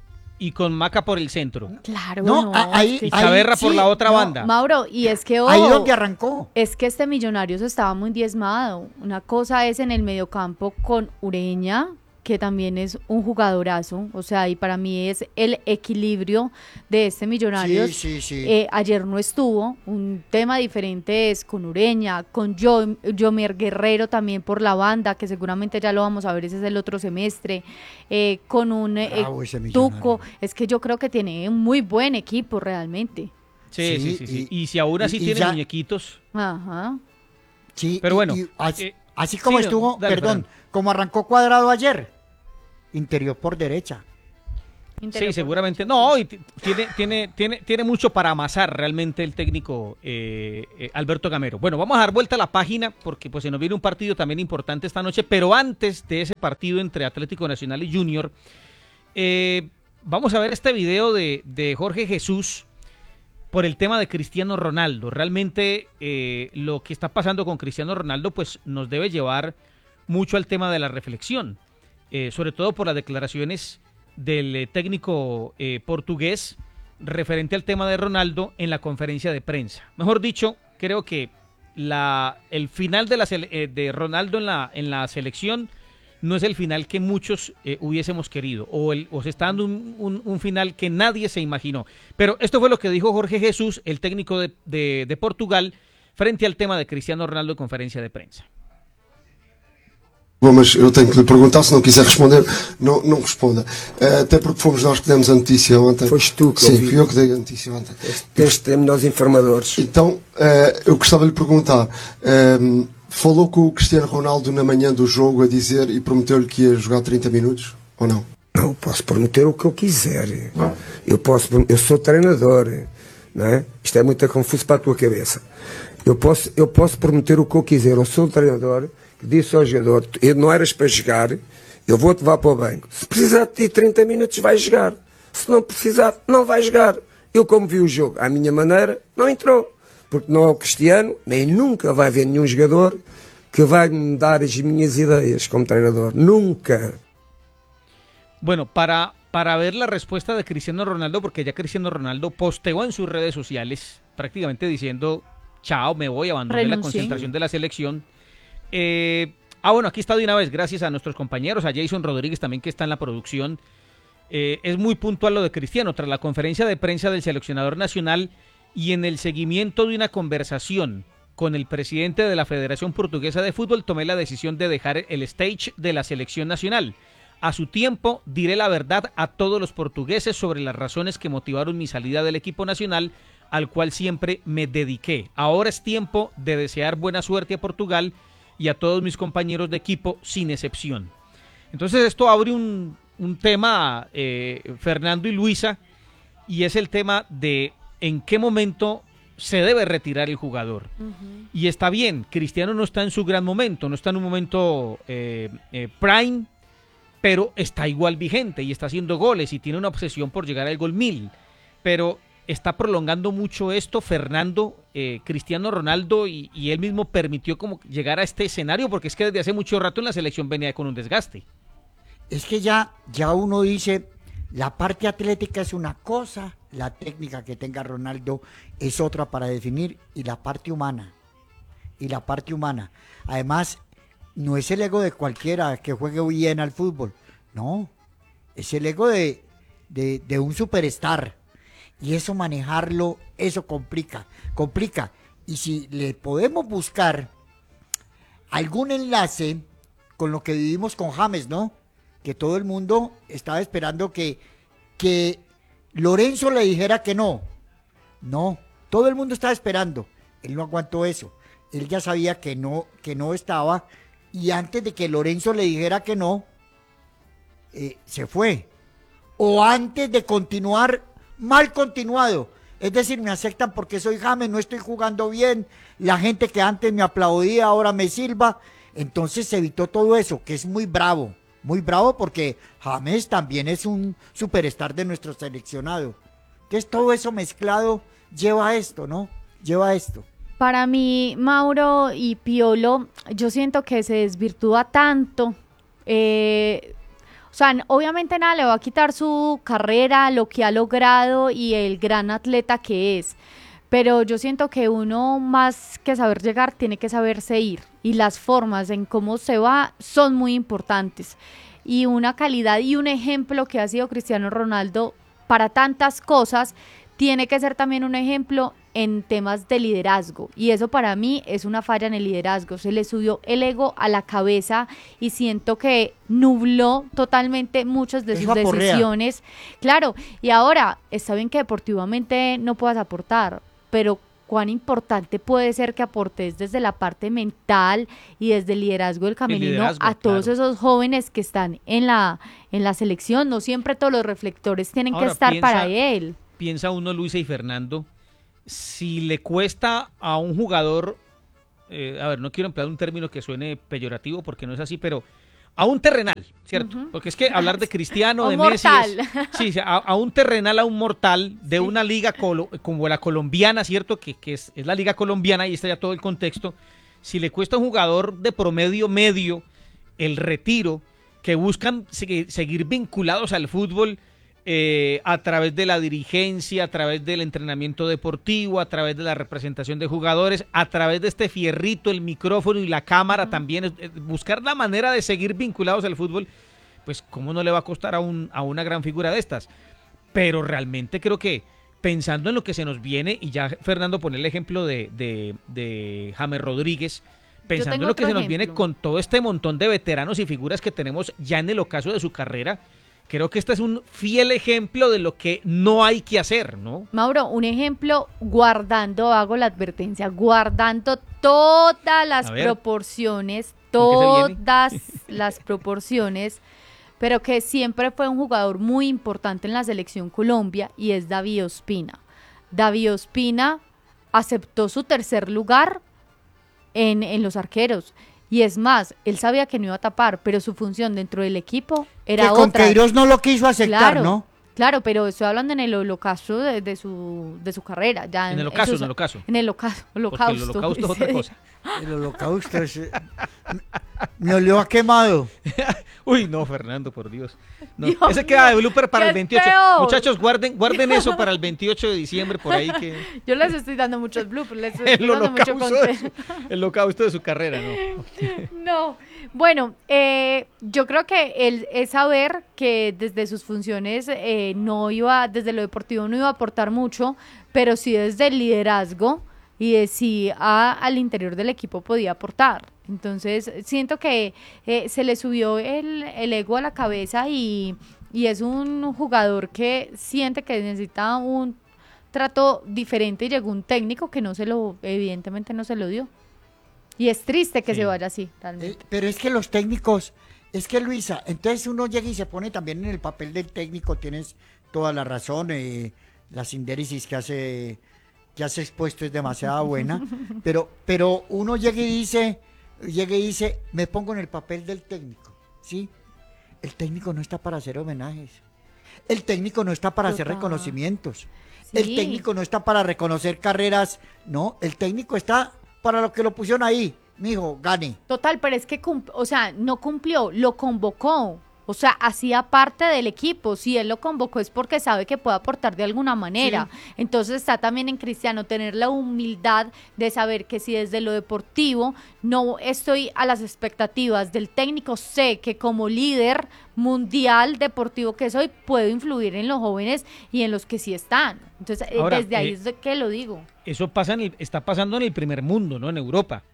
y con Maca por el centro. Claro, No, no, a- ahí- es que- Y Chaverra por sí, la otra no, banda. Mauro, y es que ojo, ahí donde arrancó. es que este Millonarios estaba muy diezmado. Una cosa es en el mediocampo con Ureña, que también es un jugadorazo, o sea, y para mí es el equilibrio de este Millonarios. Sí, sí, sí. Eh, ayer no estuvo, un tema diferente es con Ureña, con Jo- Jomer Guerrero también por la banda, que seguramente ya lo vamos a ver, ese es el otro semestre, eh, con un eh, Bravo ese Millonario. Tuco, es que yo creo que tiene un muy buen equipo realmente. Sí, Sí, sí, sí, sí. y- Y, si aún así y- y tiene ya- muñequitos. Ajá. Sí, Pero y- bueno, y así, eh, así como sí, no, estuvo, dale, perdón, Fernando. como arrancó Cuadrado ayer, interior por derecha. Interior Sí, por seguramente. derecha, No, sí. y t- tiene, tiene, tiene, tiene mucho para amasar realmente el técnico eh, eh, Alberto Gamero. Bueno, vamos a dar vuelta a la página porque pues se nos viene un partido también importante esta noche, pero antes de ese partido entre Atlético Nacional y Junior, eh, vamos a ver este video de, de Jorge Jesús por el tema de Cristiano Ronaldo. Realmente eh, lo que está pasando con Cristiano Ronaldo pues nos debe llevar mucho al tema de la reflexión, eh, sobre todo por las declaraciones del eh, técnico eh, portugués referente al tema de Ronaldo en la conferencia de prensa. Mejor dicho, creo que la, el final de, la, sele- eh, de Ronaldo en la, en la selección no es el final que muchos eh, hubiésemos querido, o, el, o se está dando un, un, un final que nadie se imaginó. Pero esto fue lo que dijo Jorge Jesús, el técnico de, de, de Portugal, frente al tema de Cristiano Ronaldo en conferencia de prensa. Bom, mas eu tenho que lhe perguntar, se não quiser responder, não, não responda. Eh, até porque fomos nós que demos a notícia ontem. Foste tu que Sim, ouvi. fui eu que dei a notícia ontem. Tens de ter melhores informadores. Então, eh, eu gostava de lhe perguntar, eh, falou com o Cristiano Ronaldo na manhã do jogo a dizer e prometeu-lhe que ia jogar trinta minutos, ou não? Não, eu posso prometer o que eu quiser. Eu posso, eu sou treinador, não é? Isto é muito confuso para a tua cabeça. Eu posso, eu posso prometer o que eu quiser. Eu sou o treinador que disse ao jogador, eu não eras para jogar, eu vou-te levar para o banco. Se precisar de ti trinta minutos, vai jogar. Se não precisar, não vai jogar. Eu, como vi o jogo à minha maneira, não entrou. Porque não é o Cristiano, nem nunca vai haver nenhum jogador que vai me dar as minhas ideias como treinador. Nunca. Bueno, para, para ver la respuesta de Cristiano Ronaldo, porque ya Cristiano Ronaldo posteó en sus redes sociales prácticamente diciendo, chao, me voy, abandoné la Renuncié. concentración de la selección. Eh, ah, bueno, aquí está de una vez, gracias a nuestros compañeros, a Jason Rodríguez también que está en la producción. Eh, es muy puntual lo de Cristiano, tras la conferencia de prensa del seleccionador nacional y en el seguimiento de una conversación con el presidente de la Federación Portuguesa de Fútbol, tomé la decisión de dejar el stage de la selección nacional. A su tiempo diré la verdad a todos los portugueses sobre las razones que motivaron mi salida del equipo nacional, al cual siempre me dediqué. Ahora es tiempo de desear buena suerte a Portugal y a todos mis compañeros de equipo, sin excepción. Entonces esto abre un, un tema, eh, Fernando y Luisa, y es el tema de en qué momento se debe retirar el jugador. Uh-huh. Y está bien, Cristiano no está en su gran momento, no está en un momento eh, eh, prime, pero está igual vigente y está haciendo goles y tiene una obsesión por llegar al gol mil. Pero está prolongando mucho esto Fernando, eh, Cristiano Ronaldo, y, y él mismo permitió como llegar a este escenario, porque es que desde hace mucho rato en la selección venía con un desgaste. Es que ya, ya uno dice, la parte atlética es una cosa, la técnica que tenga Ronaldo es otra para definir, y la parte humana, y la parte humana. Además, no es el ego de cualquiera que juegue bien al fútbol, no, es el ego de, de, de un superstar. Y eso manejarlo, eso complica, complica. Y si le podemos buscar algún enlace con lo que vivimos con James, ¿no? Que todo el mundo estaba esperando que, que Lorenzo le dijera que no. No, todo el mundo estaba esperando. Él no aguantó eso. Él ya sabía que no, que no estaba. Y antes de que Lorenzo le dijera que no, eh, se fue. O antes de continuar, mal continuado, es decir, me aceptan porque soy James, no estoy jugando bien, la gente que antes me aplaudía ahora me silba, entonces se evitó todo eso, que es muy bravo, muy bravo porque James también es un superstar de nuestro seleccionado. Entonces todo eso mezclado lleva a esto, ¿no? Lleva a esto. Para mí, Mauro y Piolo, yo siento que se desvirtúa tanto. Eh, o sea, obviamente nada le va a quitar su carrera, lo que ha logrado y el gran atleta que es. Pero yo siento que uno, más que saber llegar, tiene que saberse ir. Y las formas en cómo se va son muy importantes. y una calidad y un ejemplo que ha sido Cristiano Ronaldo para tantas cosas, tiene que ser también un ejemplo en temas de liderazgo, y eso para mí es una falla en el liderazgo. Se le subió el ego a la cabeza y siento que nubló totalmente muchas de Eso sus aporrea. decisiones. Claro, y ahora está bien que deportivamente no puedas aportar, pero cuán importante puede ser que aportes desde la parte mental y desde el liderazgo del camerino liderazgo, a todos claro. esos jóvenes que están en la en la selección. No siempre todos los reflectores tienen Ahora, que estar piensa- para él. Piensa uno, Luisa y Fernando, si le cuesta a un jugador, eh, a ver, no quiero emplear un término que suene peyorativo porque no es así, pero a un terrenal, ¿cierto? Ujú. Porque es que hablar de Cristiano, A de un Messi, mortal. es- sí, sí, a, a un terrenal, a un mortal de una liga colo- como la colombiana, ¿cierto? Que, que es, es la liga colombiana y está ya todo el contexto. Si le cuesta a un jugador de promedio medio el retiro, que buscan segui- seguir vinculados al fútbol, eh, a través de la dirigencia, a través del entrenamiento deportivo, a través de la representación de jugadores, a través de este fierrito, el micrófono y la cámara también, es- es buscar la manera de seguir vinculados al fútbol, pues cómo no le va a costar a, un, a una gran figura de estas. Pero realmente creo que pensando en lo que se nos viene, y ya Fernando pone el ejemplo de, de, de James Rodríguez, pensando tengo en lo que otro se nos viene ejemplo. con todo este montón de veteranos y figuras que tenemos ya en el ocaso de su carrera, creo que este es un fiel ejemplo de lo que no hay que hacer, ¿no? Mauro, un ejemplo guardando, hago la advertencia, guardando todas las A ver, proporciones, ¿con qué se viene? todas las proporciones, pero que siempre fue un jugador muy importante en la selección Colombia, y es David Ospina. David Ospina aceptó su tercer lugar en, en los arqueros. Y es más, él sabía que no iba a tapar, pero su función dentro del equipo era que con otra. Queiroz no lo quiso aceptar, Claro, ¿no? claro, pero estoy hablando en el holocausto de, de su, de su carrera. Ya En el ocaso, sus- en el ocaso. En el oca- Porque el holocausto. holocausto es otra cosa. El holocausto es... Me olió a quemado. Uy, no, Fernando, por Dios. No, Dios ese queda de mío, blooper para qué el veintiocho. feo. Muchachos, guarden, guarden eso para el veintiocho de diciembre, por ahí que... Yo les estoy dando muchos bloopers, les estoy El dando mucho holocausto, de contenido. su, el holocausto de su carrera, ¿no? No, bueno, eh, yo creo que él es saber que desde sus funciones eh, no iba, desde lo deportivo no iba a aportar mucho, pero sí desde el liderazgo y de sí a- al interior del equipo podía aportar. Entonces siento que eh, se le subió el, el ego a la cabeza y, y es un jugador que siente que necesita un trato diferente, y llegó un técnico que no se lo, evidentemente no se lo dio. Y es triste que Sí. se vaya así, Eh, realmente. pero es que los técnicos, es que Luisa, entonces uno llega y se pone también en el papel del técnico, tienes toda la razón, eh, la sindéresis que hace, que has expuesto es demasiado buena, pero, pero uno llega y dice, llega y dice, me pongo en el papel del técnico, ¿sí? El técnico no está para hacer homenajes, el técnico no está para hacer Total. reconocimientos, Sí. el técnico no está para reconocer carreras, no, el técnico está para lo que lo pusieron ahí, mijo, gane. Total, pero es que, cum- o sea, no cumplió, lo convocó. O sea, hacía parte del equipo. Si él lo convocó es porque sabe que puede aportar de alguna manera. Entonces está también en Cristiano tener la humildad de saber que si desde lo deportivo no estoy a las expectativas del técnico, sé que como líder mundial deportivo que soy, puedo influir en los jóvenes y en los que sí están. Entonces, eh, Ahora, desde ahí eh, es de que lo digo. Eso pasa en el- está pasando en el primer mundo, ¿no? En Europa.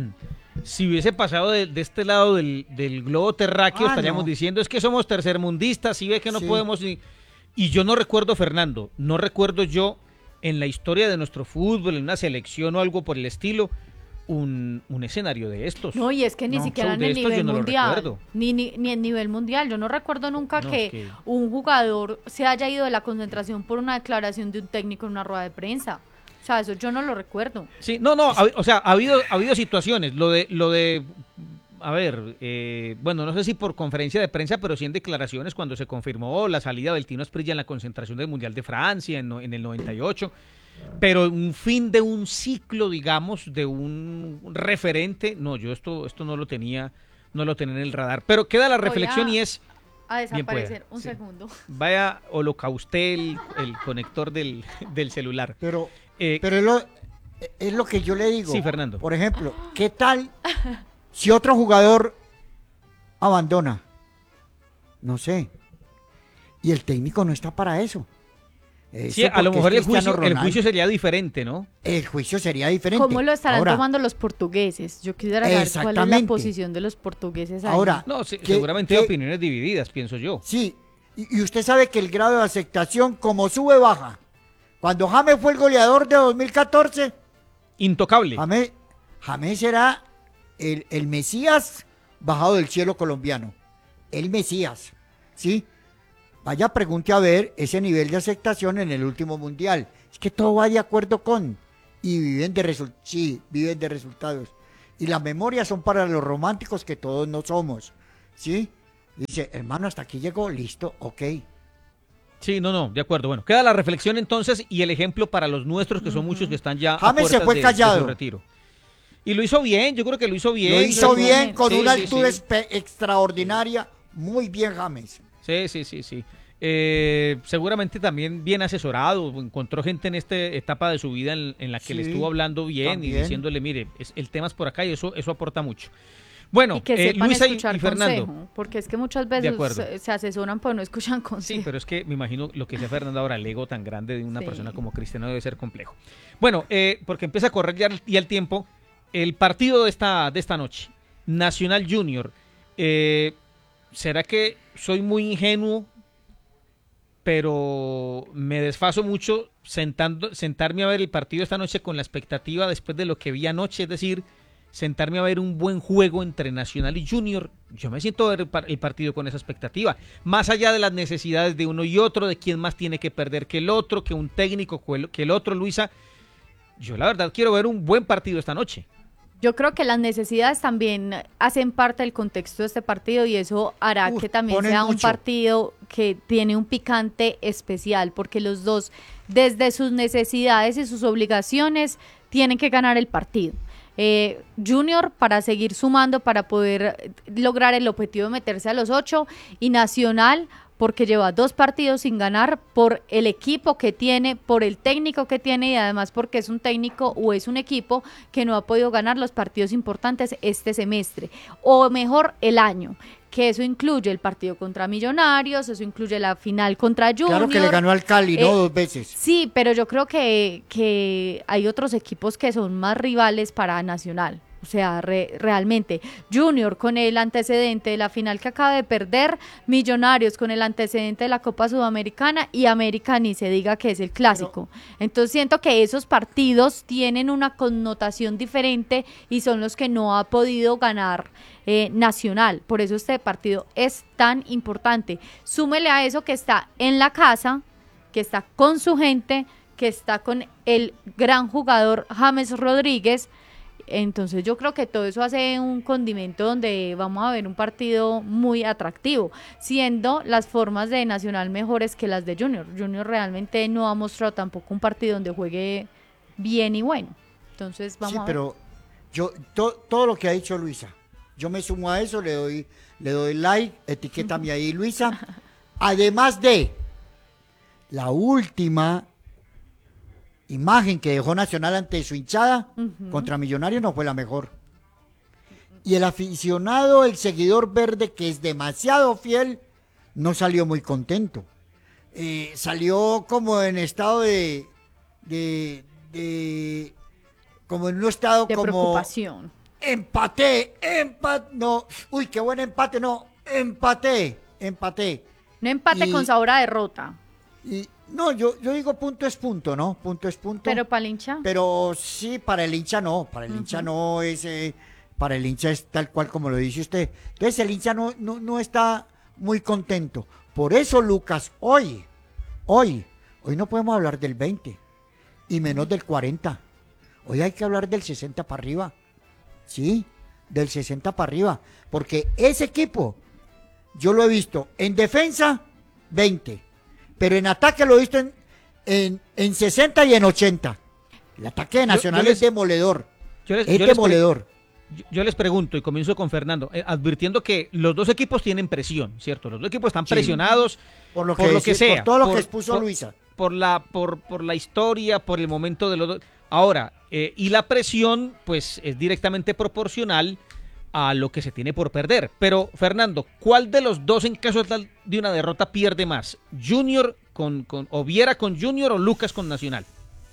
Si hubiese pasado de, de este lado del, del globo terráqueo, Ah, estaríamos no. diciendo, es que somos tercermundistas, si ve que no Sí. podemos... Y, y yo no recuerdo, Fernando, no recuerdo yo en la historia de nuestro fútbol, en una selección o algo por el estilo, un, un escenario de estos. No, y es que ni No, siquiera show en de el estos yo nivel no lo mundial, recuerdo. ni, ni, ni en nivel mundial. Yo no recuerdo nunca No, que, es que- un jugador se haya ido de la concentración por una declaración de un técnico en una rueda de prensa. O sea, eso yo no lo recuerdo. Sí, no, no, ha- o sea, ha habido, ha habido situaciones, lo de, lo de, a ver, eh, bueno, no sé si por conferencia de prensa, pero sí en declaraciones cuando se confirmó la salida del Tino Asprilla en la concentración del Mundial de Francia en, no- en el noventa y ocho, pero un fin de un ciclo, digamos, de un referente, no, yo esto, esto no lo tenía, no lo tenía en el radar, pero queda la Voy reflexión a- y es, A Bien desaparecer. pueda, Un sí. segundo. vaya holocausté el, el conector del, del celular. Pero, Eh, pero es lo, es lo que yo le digo. Sí, Fernando. Por ejemplo, ¿qué tal si otro jugador abandona? No sé. Y el técnico no está para eso. Eso Sí, a lo porque mejor es el juicio, Cristiano el Ronaldo. juicio sería diferente, ¿no? El juicio sería diferente. ¿Cómo lo estarán Ahora, tomando los portugueses? Yo quisiera saber cuál es la Exactamente. posición de los portugueses ahí. Ahora, No, sí, ¿qué- seguramente qué- hay opiniones divididas, pienso yo. Sí, y, y usted sabe que el grado de aceptación, como sube, baja. Cuando James fue el goleador de dos mil catorce, Intocable. James, James era el, el Mesías bajado del cielo colombiano. El Mesías, ¿sí? Vaya, pregunte a ver ese nivel de aceptación en el último mundial. Es que todo va de acuerdo con... Y viven de, resu- sí, viven de resultados. Y las memorias son para los románticos que todos no somos, ¿sí? Dice, hermano, hasta aquí llegó, listo, ok. Sí, no, no, de acuerdo. Bueno, queda la reflexión entonces y el ejemplo para los nuestros, que son muchos que están ya a James se puertas fue de- de callado. su retiro. Y lo hizo bien, yo creo que lo hizo bien. Lo hizo sí, bien, sí, con sí, una sí, altura sí. espe- extraordinaria. Muy bien, James. Sí, sí, sí, sí. Eh, seguramente también bien asesorado, encontró gente en esta etapa de su vida en, en la que le Sí, estuvo hablando bien también. y diciéndole, mire, es- el tema es por acá y eso, eso aporta mucho. Bueno, Y que eh, sepan Luisa y, escuchar y Fernando. consejo, porque es que muchas De veces acuerdo. se, se asesoran pero no escuchan consejo. Sí, pero es que me imagino lo que sea Fernando ahora, el ego tan grande de una Sí. persona como Cristiano debe ser complejo. Bueno, eh, porque empieza a correr ya el, ya el tiempo, el partido de esta, de esta noche, Nacional Junior, eh, ¿será que soy muy ingenuo, pero me desfaso mucho sentando, sentarme a ver el partido esta noche con la expectativa después de lo que vi anoche, es decir, sentarme a ver un buen juego entre Nacional y Junior? Yo me siento a ver el, par- el partido con esa expectativa, más allá de las necesidades de uno y otro, de quién más tiene que perder que el otro, que un técnico que el, que el otro, Luisa. Yo la verdad quiero ver un buen partido esta noche. Yo creo que las necesidades también hacen parte del contexto de este partido y eso hará Uf, que también ponen sea un mucho. partido que tiene un picante especial, porque los dos, desde sus necesidades y sus obligaciones, tienen que ganar el partido. Eh, Junior para seguir sumando, para poder lograr el objetivo de meterse a los ocho, y Nacional porque lleva dos partidos sin ganar por el equipo que tiene, por el técnico que tiene y además porque es un técnico o es un equipo que no ha podido ganar los partidos importantes este semestre, o mejor el año, que eso incluye el partido contra Millonarios, eso incluye la final contra Junior. Claro que le ganó al Cali, Eh, ¿no? Dos veces. Sí, pero yo creo que, que hay otros equipos que son más rivales para Nacional. O sea, re- realmente, Junior con el antecedente de la final que acaba de perder, Millonarios con el antecedente de la Copa Sudamericana y América ni se diga que es el clásico. Entonces siento que esos partidos tienen una connotación diferente y son los que no ha podido ganar eh, Nacional. Por eso este partido es tan importante. Súmele a eso que está en la casa, que está con su gente, que está con el gran jugador James Rodríguez. Entonces yo creo que todo eso hace un condimento donde vamos a ver un partido muy atractivo, siendo las formas de Nacional mejores que las de Junior. Junior realmente no ha mostrado tampoco un partido donde juegue bien y bueno. Entonces vamos Sí, a ver. pero yo, to- todo lo que ha dicho Luisa, yo me sumo a eso, le doy, le doy like, etiquétame ahí, Luisa. Además de la última imagen que dejó Nacional ante su hinchada Ujú. contra Millonarios no fue la mejor. Y el aficionado, el seguidor verde, que es demasiado fiel, no salió muy contento. Eh, salió como en estado de, de, de- como en un estado De como preocupación. empaté, empate, no, uy, qué buen empate, no, empaté, empaté. No empate y- con sabor a derrota, Y no, yo, yo digo punto es punto, ¿no? Punto es punto. pero para el hincha. Pero sí, para el hincha no, para el hincha no es, eh, para el hincha es tal cual como lo dice usted. Entonces el hincha no, no, no está muy contento. Por eso, Lucas, hoy, hoy, hoy no podemos hablar del veinte y menos del cuarenta. Hoy hay que hablar del sesenta para arriba. Sí, del sesenta para arriba. Porque ese equipo, yo lo he visto en defensa, veinte. Pero en ataque lo he visto en, en, en sesenta y en ochenta. El ataque de Nacional yo les- es demoledor. Yo les, Es yo les pre- demoledor. yo- yo les pregunto y comienzo con Fernando, eh, advirtiendo que los dos equipos tienen presión, ¿cierto? Los dos equipos están Sí. presionados Por lo por que, lo que decía- sea. por todo lo por- que expuso por- Luisa. por la por, por la historia, por el momento de los dos. Ahora, eh, y la presión, pues, es directamente proporcional a lo que se tiene por perder. Pero, Fernando, ¿cuál de los dos en caso tal de una derrota pierde más? ¿Junior con, con o Viera con Junior o Lucas con Nacional?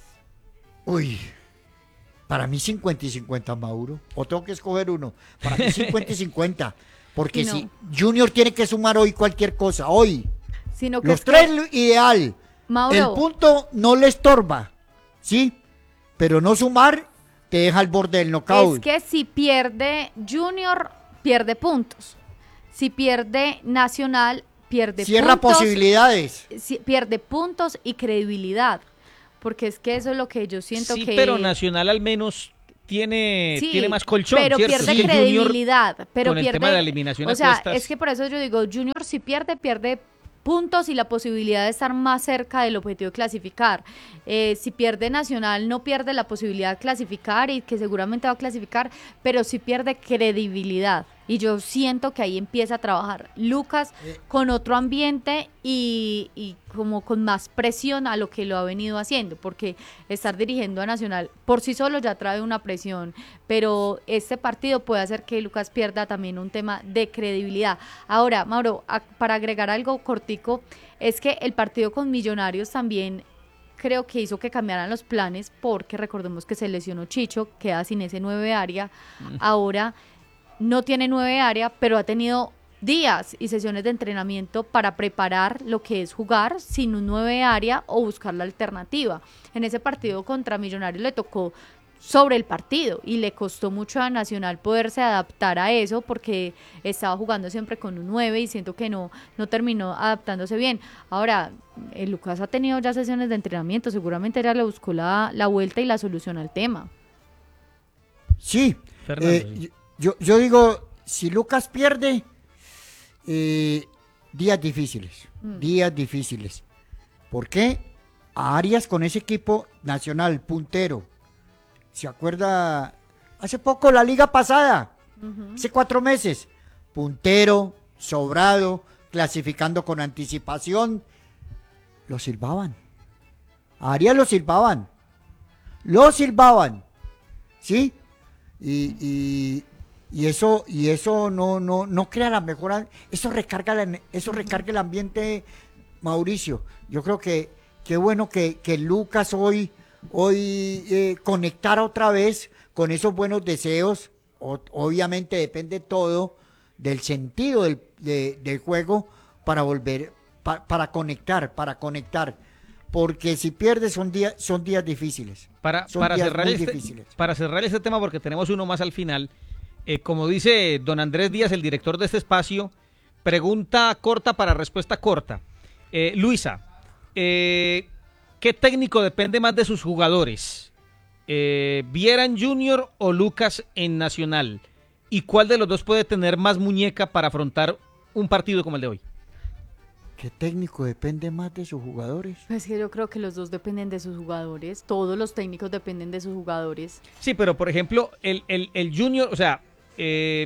Uy, para mí cincuenta y cincuenta, Mauro. O tengo que escoger uno. Para mí cincuenta y cincuenta. Porque No. si Junior tiene que sumar hoy cualquier cosa, hoy. Sino que Los es que, tres lo ideal. Mauro, El punto no le estorba, ¿sí? Pero no sumar te deja al borde del knockout. es que si pierde Junior, pierde puntos. Si pierde Nacional, pierde Cierra puntos. posibilidades. si- pierde puntos y credibilidad. Porque es que eso es lo que yo siento Sí, que... pero Nacional al menos tiene, Sí, tiene más colchón, pero ¿cierto? pierde Es que Junior, credibilidad, pero con el pierde, tema de la eliminación o a sea, cuestas- es que por eso yo digo, Junior si pierde, pierde puntos y la posibilidad de estar más cerca del objetivo de clasificar. Eh, si pierde Nacional, no pierde la posibilidad de clasificar y que seguramente va a clasificar, pero sí pierde credibilidad. Y yo siento que ahí empieza a trabajar Lucas con otro ambiente y, y como con más presión a lo que lo ha venido haciendo, porque estar dirigiendo a Nacional por sí solo ya trae una presión, pero este partido puede hacer que Lucas pierda también un tema de credibilidad. Ahora, Mauro, a- para agregar algo cortico, es que el partido con Millonarios también creo que hizo que cambiaran los planes, porque recordemos que se lesionó Chicho, queda sin ese nueve área, ahora no tiene nueve área, pero ha tenido días y sesiones de entrenamiento para preparar lo que es jugar sin un nueve área o buscar la alternativa. En ese partido contra Millonarios le tocó sobre el partido y le costó mucho a Nacional poderse adaptar a eso porque estaba jugando siempre con un nueve y siento que no, no terminó adaptándose bien. Ahora, eh, Lucas ha tenido ya sesiones de entrenamiento, seguramente ya le buscó la, la vuelta y la solución al tema. Sí. Fernando, eh, sí. yo, yo digo, si Lucas pierde, eh, días difíciles. Mm. Días difíciles. ¿Por qué? A Arias con ese equipo nacional, puntero. ¿Se acuerda? Hace poco, la liga pasada, hace cuatro meses. Puntero, sobrado, clasificando con anticipación. Lo silbaban. A Arias lo silbaban. Lo silbaban. ¿Sí? Y, y, y eso, y eso no, no, no crea la mejora. Eso recarga, la- eso recarga el ambiente, Mauricio. Yo creo que qué bueno que, que Lucas hoy, hoy eh, conectara otra vez con esos buenos deseos. O- obviamente depende todo del sentido del, de- del juego para volver, pa- para conectar, para conectar. Porque si pierdes son días, son días difíciles. Para, Son para, días cerrar muy este, difíciles. para cerrar este tema, porque tenemos uno más al final, eh, como dice don Andrés Díaz, el director de este espacio, pregunta corta para respuesta corta. Eh, Luisa, eh, ¿qué técnico depende más de sus jugadores? Eh, ¿Viera en Junior o Lucas en Nacional? ¿Y cuál de los dos puede tener más muñeca para afrontar un partido como el de hoy? ¿Qué técnico depende más de sus jugadores? Es que yo creo que los dos dependen de sus jugadores, todos los técnicos dependen de sus jugadores. Sí, pero por ejemplo, el, el, el Junior, o sea, eh,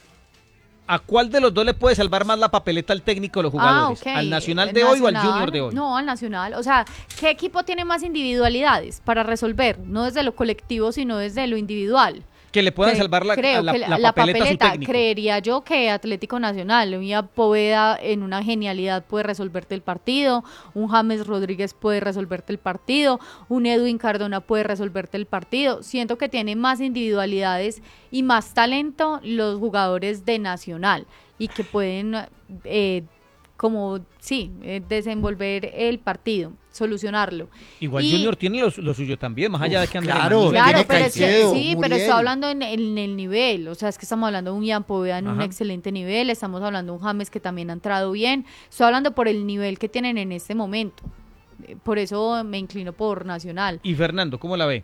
¿a cuál de los dos le puede salvar más la papeleta al técnico de los jugadores? Ah, ok. ¿Al Nacional El de hoy o al Nacional, Junior de hoy? No, al Nacional. O sea, ¿qué equipo tiene más individualidades para resolver? No desde lo colectivo, sino desde lo individual. Que le puedan Cre- salvar la, creo la, que la papeleta, a su técnico. creería yo que Atlético Nacional, un Poveda en una genialidad puede resolverte el partido, un James Rodríguez puede resolverte el partido, un Edwin Cardona puede resolverte el partido. Siento que tiene más individualidades y más talento los jugadores de Nacional y que pueden eh, como, sí, eh, desenvolver el partido, solucionarlo. Igual Y- Junior tiene lo, lo suyo también, más allá de que ande claro, en Claro, tiene pero es que- Caicedo, sí, pero Muriel. estoy hablando en, en el nivel, o sea, es que estamos hablando de un Ian Poveda en un Ajá. excelente nivel, estamos hablando de un James que también ha entrado bien, estoy hablando por el nivel que tienen en este momento, Eh, por eso me inclino por Nacional. Y Fernando, ¿cómo la ve?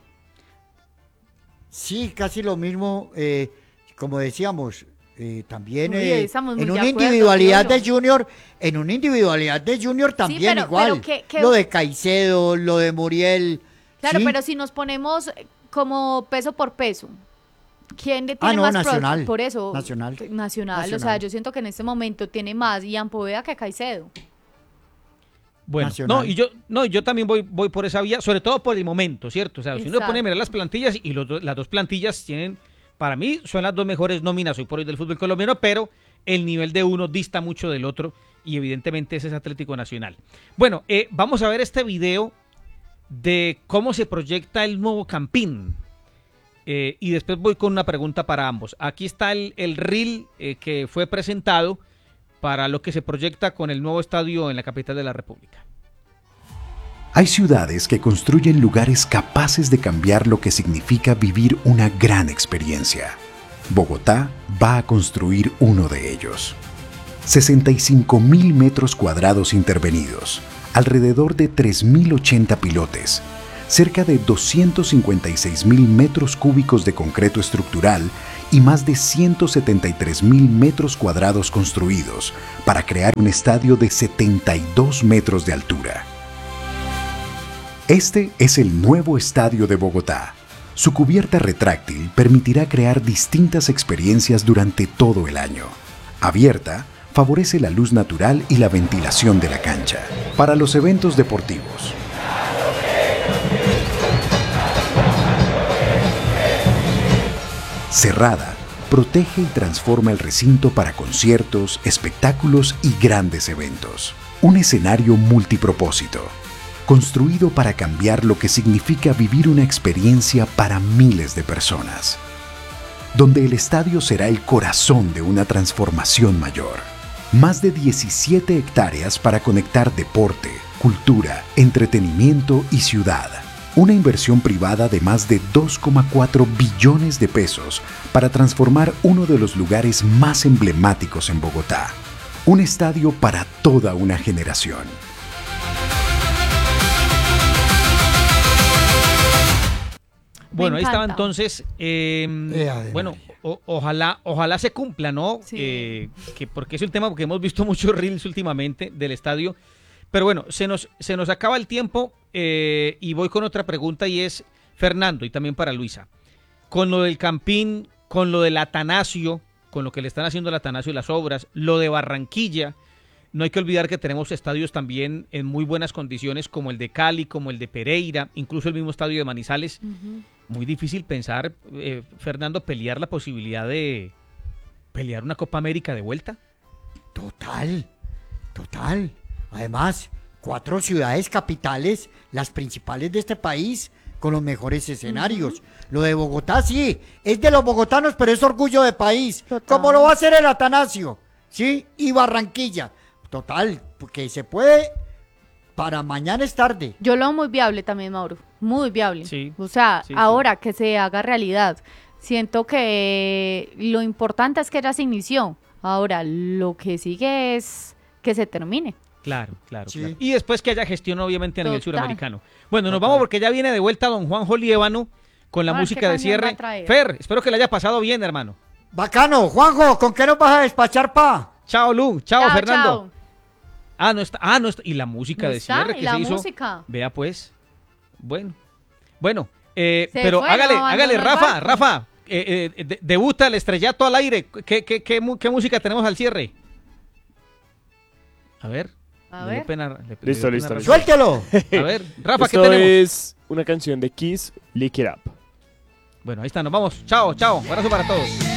Sí, casi lo mismo, eh, como decíamos, eh, también Uy, eh, estamos muy en de una acuerdo, individualidad Piolo. de Junior, en una individualidad de Junior también pero- igual. pero que- que- Lo de Caicedo, lo de Muriel. Claro, ¿sí? pero si nos ponemos eh, como peso por peso, ¿quién le Ah, tiene no, más pro- Nacional. Por eso, Nacional. que- Nacional, o sea, Nacional. yo siento que en este momento tiene más Ian Poveda que Caicedo. Bueno, Nacional. no, y yo, no, yo también voy, voy por esa vía, sobre todo por el momento, ¿cierto? O sea, si uno Exacto. pone a mirar las plantillas y los do- las dos plantillas tienen para mí son las dos mejores nóminas hoy por hoy del fútbol colombiano, pero el nivel de uno dista mucho del otro y evidentemente ese es Atlético Nacional. Bueno, eh, vamos a ver este video de cómo se proyecta el nuevo Campín. Eh, y después voy con una pregunta para ambos. Aquí está el, el reel eh, que fue presentado para lo que se proyecta con el nuevo estadio en la capital de la República. Hay ciudades que construyen lugares capaces de cambiar lo que significa vivir una gran experiencia. Bogotá va a construir uno de ellos. sesenta y cinco mil metros cuadrados intervenidos, alrededor de tres mil ochenta pilotes, cerca de doscientos cincuenta y seis mil metros cúbicos de concreto estructural y más de ciento setenta y tres mil metros cuadrados construidos para crear un estadio de setenta y dos metros de altura. Este es el nuevo estadio de Bogotá. Su cubierta retráctil permitirá crear distintas experiencias durante todo el año. Abierta, favorece la luz natural y la ventilación de la cancha. Para los eventos deportivos. Cerrada, protege y transforma el recinto para conciertos, espectáculos y grandes eventos. Un escenario multipropósito, construido para cambiar lo que significa vivir una experiencia para miles de personas, donde el estadio será el corazón de una transformación mayor. Más de diecisiete hectáreas para conectar deporte, cultura, entretenimiento y ciudad. Una inversión privada de más de dos coma cuatro billones de pesos para transformar uno de los lugares más emblemáticos en Bogotá. Un estadio para toda una generación. Bueno, Me ahí estaba encanta. entonces, eh, Eh, además. bueno, o- ojalá, ojalá se cumpla, ¿no? Sí. Eh, que porque es un tema que hemos visto muchos reels últimamente del estadio. Pero bueno, se nos, se nos acaba el tiempo eh, y voy con otra pregunta y es, Fernando, y también para Luisa, con lo del Campín, con lo del Atanasio, con lo que le están haciendo al Atanasio y las obras, lo de Barranquilla, no hay que olvidar que tenemos estadios también en muy buenas condiciones como el de Cali, como el de Pereira, incluso el mismo estadio de Manizales. Muy difícil pensar, eh, Fernando, pelear la posibilidad de pelear una Copa América de vuelta. Total, total. Además, cuatro ciudades capitales, las principales de este país, con los mejores escenarios. Lo de Bogotá sí, es de los bogotanos, pero es orgullo de país. Total. Como lo va a hacer el Atanasio, ¿sí? Y Barranquilla. Total, porque se puede, para mañana es tarde. Yo lo veo muy viable también, Mauro. Muy viable. Sí, O sea, sí, sí. ahora que se haga realidad. Siento que lo importante es que ya se inició. Ahora, lo que sigue es que se termine. Claro, claro, Sí. claro. Y después que haya gestión, obviamente, a nivel Total. suramericano. Bueno, nos vamos porque ya viene de vuelta don Juanjo Liévano con la Ah, ¿qué música de canción va a cierre. traer? Fer, espero que le haya pasado bien, hermano. Bacano, Juanjo, ¿con qué nos vas a despachar, pa? Chao, Lu. Chao, Chao, Fernando. chao. Ah, no está. Ah, no está. Y la música No de está, cierre y que la se hizo. música. Vea, pues. Bueno. Bueno, eh, Se pero fue, hágale, no, hágale, abandonó el Rafa, barco. Rafa. eh, eh, de- debuta el estrellato al aire. ¿Qué, qué, qué, mu- qué música tenemos al cierre? A ver. A le dio ver. pena- le- le dio Listo, pena listo, Rafa. Suéltelo. A ver, Rafa, ¿qué Esto tenemos? es una canción de Kiss, Lick It Up. Bueno, ahí está, nos vamos. Chao, chao. Abrazo para todos.